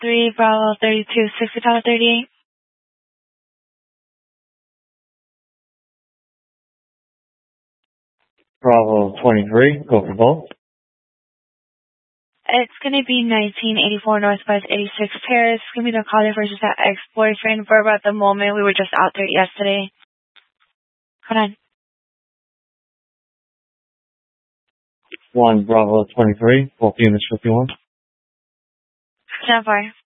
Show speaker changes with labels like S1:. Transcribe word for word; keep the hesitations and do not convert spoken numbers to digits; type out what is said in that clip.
S1: three, Bravo thirty-two, six, Hotel thirty-eight.
S2: Bravo twenty-three, go for both.
S1: It's going to be nineteen eighty-four Northwest eighty-six Terrace. It's going to be the caller versus that ex-boyfriend. Verbal at the moment. We were just out there yesterday. Hold on.
S2: one Bravo twenty-three, both units fifty-one.
S1: Stand by.